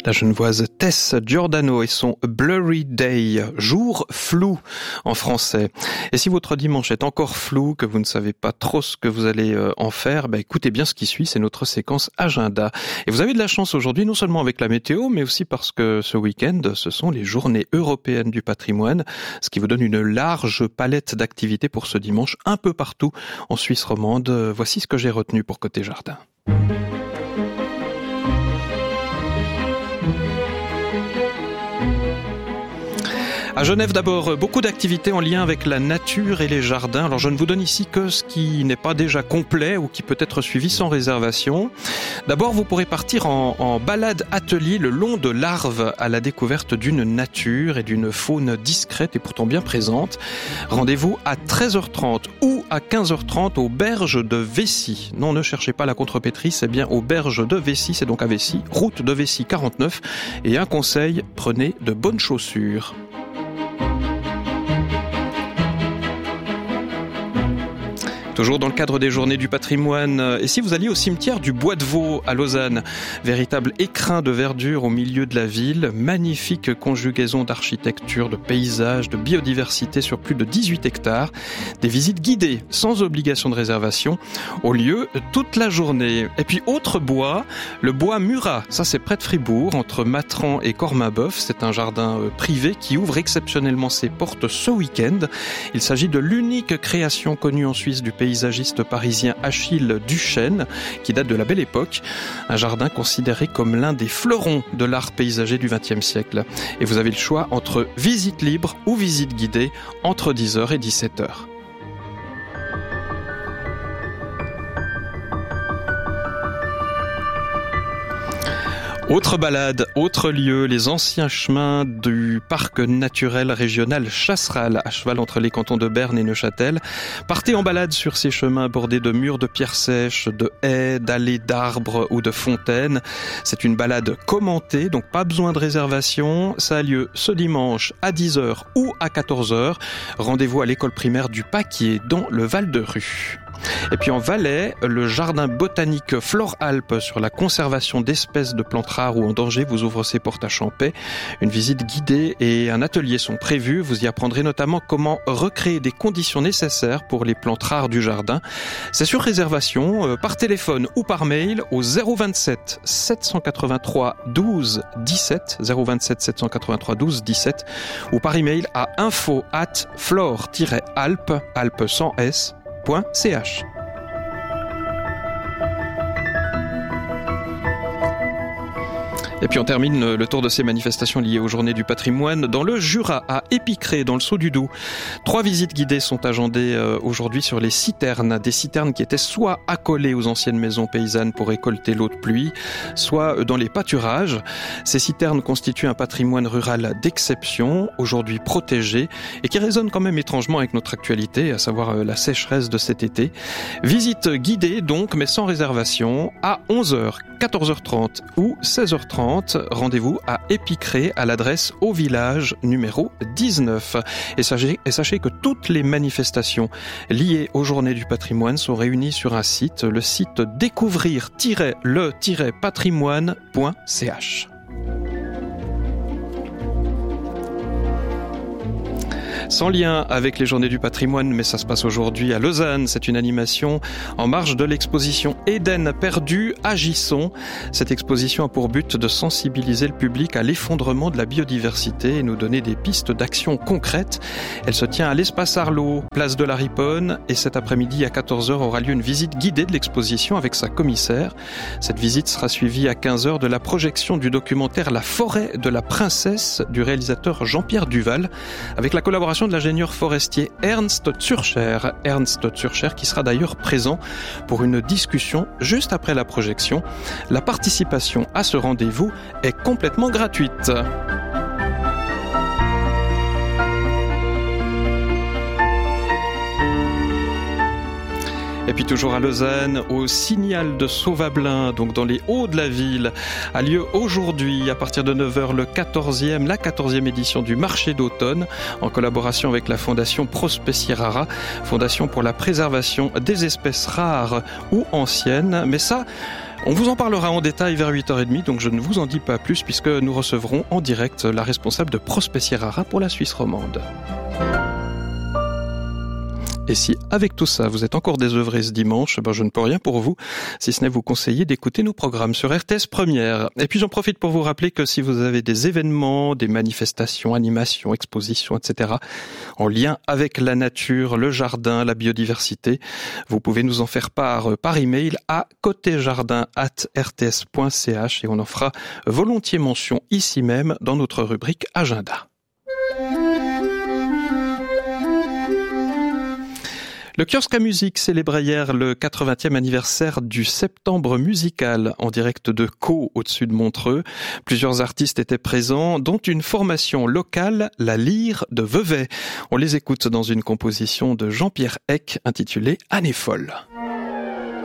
La Genevoise Tess Giordano et son Blurry Day, jour flou en français. Et si votre dimanche est encore flou, que vous ne savez pas trop ce que vous allez en faire, écoutez bien ce qui suit, c'est notre séquence agenda. Et vous avez de la chance aujourd'hui, non seulement avec la météo, mais aussi parce que ce week-end, ce sont les journées européennes du patrimoine, ce qui vous donne une large palette d'activités pour ce dimanche, un peu partout en Suisse romande. Voici ce que j'ai retenu pour Côté Jardin. À Genève d'abord, beaucoup d'activités en lien avec la nature et les jardins. Alors je ne vous donne ici que ce qui n'est pas déjà complet ou qui peut être suivi sans réservation. D'abord, vous pourrez partir en balade atelier le long de l'Arve à la découverte d'une nature et d'une faune discrète et pourtant bien présente. Rendez-vous à 13h30 ou à 15h30 aux berges de Vessy. Non, ne cherchez pas la contrepétrie, c'est bien aux berges de Vessy, c'est donc à Vessy, route de Vessy 49. Et un conseil, prenez de bonnes chaussures. Toujours dans le cadre des journées du patrimoine, et si vous alliez au cimetière du Bois de Vaux à Lausanne, véritable écrin de verdure au milieu de la ville, magnifique conjugaison d'architecture, de paysages, de biodiversité sur plus de 18 hectares, des visites guidées sans obligation de réservation au lieu toute la journée. Et puis autre bois, le bois Murat, ça c'est près de Fribourg, entre Matran et Cormainboeuf, c'est un jardin privé qui ouvre exceptionnellement ses portes ce week-end. Il s'agit de l'unique création connue en Suisse du paysagiste parisien Achille Duchesne, qui date de la Belle Époque, un jardin considéré comme l'un des fleurons de l'art paysager du XXe siècle. Et vous avez le choix entre visite libre ou visite guidée entre 10h et 17h. Autre balade, autre lieu, les anciens chemins du parc naturel régional Chasseral, à cheval entre les cantons de Berne et Neuchâtel. Partez en balade sur ces chemins bordés de murs de pierres sèches, de haies, d'allées d'arbres ou de fontaines. C'est une balade commentée, donc pas besoin de réservation. Ça a lieu ce dimanche à 10h ou à 14h. Rendez-vous à l'école primaire du Paquier dans le Val-de-Rue. Et puis en Valais, le jardin botanique Flore-Alpes sur la conservation d'espèces de plantes rares ou en danger vous ouvre ses portes à Champais. Une visite guidée et un atelier sont prévus. Vous y apprendrez notamment comment recréer des conditions nécessaires pour les plantes rares du jardin. C'est sur réservation, par téléphone ou par mail au 027 783 12 17, 027 783 12 17 ou par email à info@flore-alpes, alpes sans S, .ch. Et puis on termine le tour de ces manifestations liées aux journées du patrimoine dans le Jura, à Épicré, dans le Saut-du-Doubs. 3 visites guidées sont agendées aujourd'hui sur les citernes. Des citernes qui étaient soit accolées aux anciennes maisons paysannes pour récolter l'eau de pluie, soit dans les pâturages. Ces citernes constituent un patrimoine rural d'exception, aujourd'hui protégé, et qui résonne quand même étrangement avec notre actualité, à savoir la sécheresse de cet été. Visite guidée donc, mais sans réservation, à 11h, 14h30 ou 16h30. Rendez-vous à Épicré à l'adresse au village numéro 19. Et sachez que toutes les manifestations liées aux journées du patrimoine sont réunies sur un site, le site découvrir-le-patrimoine.ch. Sans lien avec les journées du patrimoine, mais ça se passe aujourd'hui à Lausanne. C'est une animation en marge de l'exposition Éden perdu, agissons. Cette exposition a pour but de sensibiliser le public à l'effondrement de la biodiversité et nous donner des pistes d'action concrètes. Elle se tient à l'espace Arlot, place de la Riponne, et cet après-midi à 14h aura lieu une visite guidée de l'exposition avec sa commissaire. Cette visite sera suivie à 15h de la projection du documentaire La forêt de la princesse du réalisateur Jean-Pierre Duval, avec la collaboration de l'ingénieur forestier Ernst Zürcher qui sera d'ailleurs présent pour une discussion juste après la projection. La participation à ce rendez-vous est complètement gratuite. Et puis toujours à Lausanne, au Signal de Sauvablin, donc dans les hauts de la ville, a lieu aujourd'hui à partir de 9h la 14e édition du marché d'automne, en collaboration avec la fondation Prospecie-Rara, fondation pour la préservation des espèces rares ou anciennes. Mais ça, On vous en parlera en détail vers 8h30, donc je ne vous en dis pas plus puisque nous recevrons en direct la responsable de Prospecie Rara pour la Suisse romande. Et si, avec tout ça, vous êtes encore désœuvré ce dimanche, je ne peux rien pour vous, si ce n'est vous conseiller d'écouter nos programmes sur RTS Première. Et puis j'en profite pour vous rappeler que si vous avez des événements, des manifestations, animations, expositions, etc., en lien avec la nature, le jardin, la biodiversité, vous pouvez nous en faire part par email à côtéjardin@rts.ch et on en fera volontiers mention ici même dans notre rubrique Agenda. Le kiosque à musique célébrait hier le 80e anniversaire du Septembre musical en direct de Caux au-dessus de Montreux. Plusieurs artistes étaient présents, dont une formation locale, la Lyre de Vevey. On les écoute dans une composition de Jean-Pierre Eck intitulée Année folle.